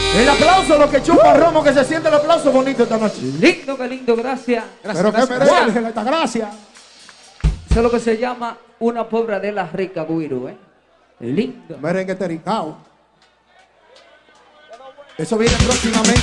El aplauso, lo que chupa romo, que se siente el aplauso bonito esta noche. Lindo, qué lindo, gracias. Pero qué merece esta gracia. Eso es lo que se llama una pobre de la rica, Guiro, Lindo. Merengue tericao. Eso viene próximamente.